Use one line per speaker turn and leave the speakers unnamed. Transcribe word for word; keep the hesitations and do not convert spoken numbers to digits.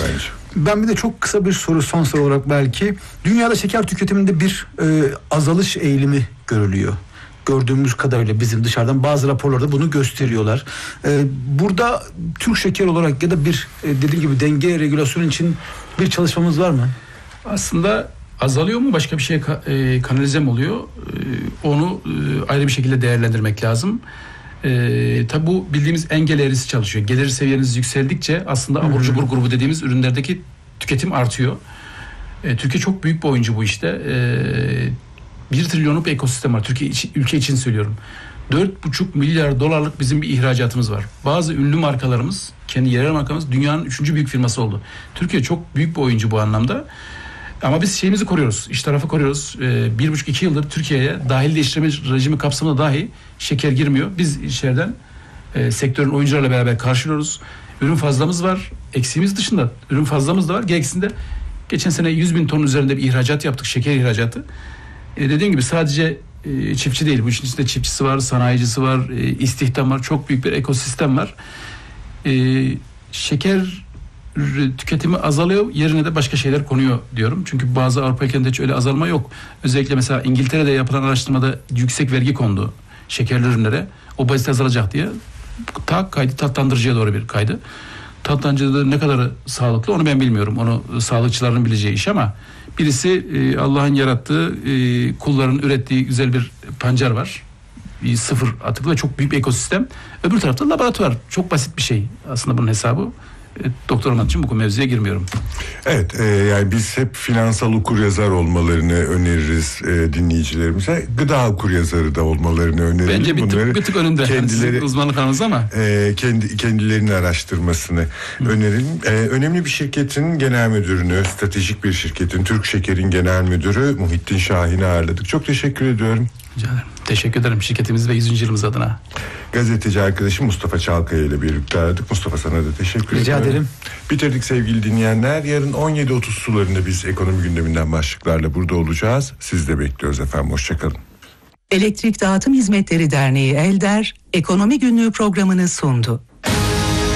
bence.
Ben bir de çok kısa bir soru, son soru olarak belki. Dünyada şeker tüketiminde bir e, azalış eğilimi görülüyor. Gördüğümüz kadarıyla bizim dışarıdan bazı raporlarda bunu gösteriyorlar. Ee, burada Türk Şeker olarak ya da bir e, dediğim gibi denge regülasyon için bir çalışmamız var mı?
Aslında azalıyor mu, başka bir şeye e, kanalize mi oluyor? E, onu e, ayrı bir şekilde değerlendirmek lazım. E, tabi bu bildiğimiz engel eğrisi çalışıyor. Gelir seviyeniz yükseldikçe aslında abur cubur grubu dediğimiz ürünlerdeki tüketim artıyor. E, Türkiye çok büyük bir oyuncu bu işte. E, Bir trilyonluk bir ekosistem var. Türkiye için, ülke için söylüyorum. Dört buçuk milyar dolarlık bizim bir ihracatımız var. Bazı ünlü markalarımız, kendi yerel markamız dünyanın üçüncü büyük firması oldu. Türkiye çok büyük bir oyuncu bu anlamda. Ama biz şeyimizi koruyoruz. İş tarafı koruyoruz. Ee, bir buçuk iki yıldır Türkiye'ye dahil değiştirme rejimi kapsamında dahi şeker girmiyor. Biz içeriden e, sektörün oyuncularla beraber karşılıyoruz. Ürün fazlamız var. Eksiğimiz dışında ürün fazlamız da var. Gereksinde geçen sene yüz bin ton üzerinde bir ihracat yaptık. Şeker ihracatı. E dediğim gibi sadece e, çiftçi değil. Bu işin içinde çiftçisi var, sanayicisi var, e, istihdam var. Çok büyük bir ekosistem var. E, şeker tüketimi azalıyor. Yerine de başka şeyler konuyor diyorum. Çünkü bazı Avrupa ülkelerinde hiç öyle azalma yok. Özellikle mesela İngiltere'de yapılan araştırmada yüksek vergi kondu şekerli ürünlere. Obezite azalacak diye. Ta kaydı tatlandırıcıya doğru bir kaydı. Tatlandırıcıda ne kadar sağlıklı onu ben bilmiyorum. Onu sağlıkçıların bileceği iş ama birisi e, Allah'ın yarattığı e, kulların ürettiği güzel bir pancar var. Bir sıfır atıklı ve çok büyük bir ekosistem. Öbür tarafta laboratuvar. Çok basit bir şey aslında bunun hesabı. E, doktor olmak için bu mevzuya girmiyorum.
Evet, e, yani biz hep finansal okuryazar olmalarını öneririz e, dinleyicilerimize. Gıda okuryazarı da olmalarını öneririz.
Bence bir tık, bir tık önünde. Kendileri, yani uzmanlık alanınız ama.
E, kendi kendilerinin araştırmasını Hı. önerin. E, önemli bir şirketin genel müdürünü, stratejik bir şirketin, Türk Şeker'in genel müdürü Muhittin Şahin'i ağırladık. Çok teşekkür ediyorum.
Rica ederim. Teşekkür ederim şirketimiz ve yüzüncü yılımız adına.
Gazeteci arkadaşım Mustafa Çalkaya ile birlikte aradık. Mustafa, sana da teşekkür ederim.
Rica ederim.
Bitirdik sevgili dinleyenler. Yarın on yedi otuz sularında biz ekonomi gündeminden başlıklarla burada olacağız. Siz de bekliyoruz efendim. Hoşçakalın.
Elektrik Dağıtım Hizmetleri Derneği ELDER, Ekonomi Günlüğü programını sundu.